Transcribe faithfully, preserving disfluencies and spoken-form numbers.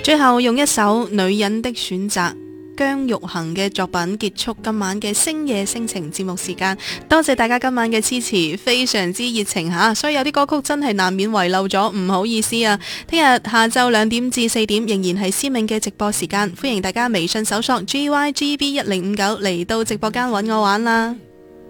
最後用一首《女人的選擇》姜育恒嘅作品結束今晚嘅星夜星情節目時間，多謝大家今晚嘅支持，非常之熱情吓，所以有啲歌曲真係難免遺漏咗，唔好意思啊。聽日下晝兩點至四點仍然係思明嘅直播時間，歡迎大家微信搜索 G Y G B 一零五九嚟到直播間揾我玩啦。